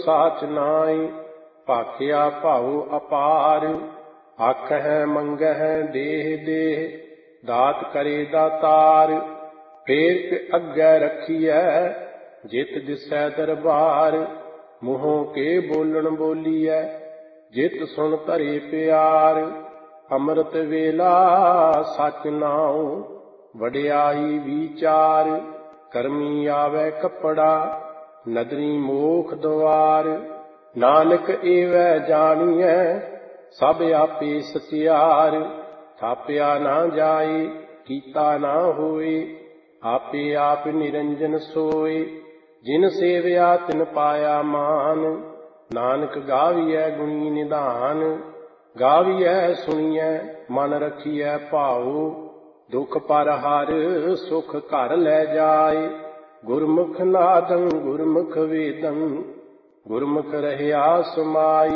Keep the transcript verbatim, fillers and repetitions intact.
ਸਾਚ ਨਾਈ ਭਾਖਿਆ ਭਾਉ ਅਪਾਰ। ਆਖਹਿ ਮੰਗਹਿ ਦੇਹ ਦੇਹ ਦਾਤ ਕਰੇ ਦਾਤਾਰ। ਫੇਰ ਕੇ ਅੱਗੇ ਰਖੀਐ ਜਿਤ ਦਿਸੈ ਦਰਬਾਰ। ਮੂੰਹੋਂ ਕੇ ਬੋਲਣ ਬੋਲੀਐ ਜਿਤ ਸੁਣ ਧਰੇ ਪਿਆਰ। ਅੰਮ੍ਰਿਤ ਵੇਲਾ ਸਚ ਨਾਉ ਵਡਿਆਈ ਵਿਚਾਰ। ਕਰਮੀ ਆਵੈ ਕੱਪੜਾ ਨਦਰੀ ਮੋਖ ਦੁਆਰ। ਨਾਨਕ ਏਵੈ ਜਾਣੀਐ ਸਭ ਆਪੇ ਸਚਿਆਰ। ਥਾਪਿਆ ਨਾ ਜਾਏ ਕੀਤਾ ਨਾ ਹੋਏ ਆਪੇ ਆਪ ਨਿਰੰਜਨ ਸੋਏ। ਜਿਨ ਸੇਵਿਆ ਤਿਨ ਪਾਇਆ ਮਾਨ ਨਾਨਕ ਗਾਵੀਐ ਗੁਣੀ ਨਿਧਾਨ। ਗਾਵੀਐ ਸੁਣੀਐ ਮਨ ਰਖੀਐ ਭਾਉ ਦੁਖ ਪਰ ਹਰ ਸੁਖ ਘਰ ਲੈ ਜਾਏ। ਗੁਰਮੁਖ ਨਾਦੰ ਗੁਰਮੁਖ ਵੇਦੰ ਗੁਰਮੁਖ ਰਹਿਆ ਸਮਾਈ।